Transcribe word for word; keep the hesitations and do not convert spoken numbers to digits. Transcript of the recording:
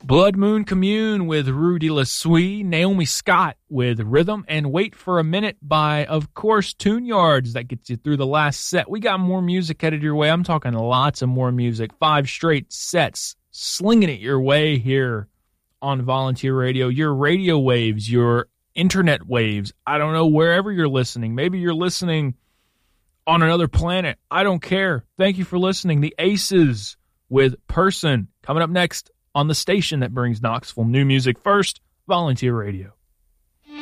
Blood Moon Commune with Rudy LeSueur, Naomi Scott with Rhythm, and Wait for a Minute by, of course, Tune Yards. That gets you through the last set. We got more music headed your way. I'm talking lots of more music. Five straight sets, slinging it your way here on Volunteer Radio. Your radio waves, your internet waves. I don't know, wherever you're listening. Maybe you're listening on another planet. I don't care. Thank you for listening. The Aces with Person coming up next on the station that brings Knoxville new music first, Volunteer Radio.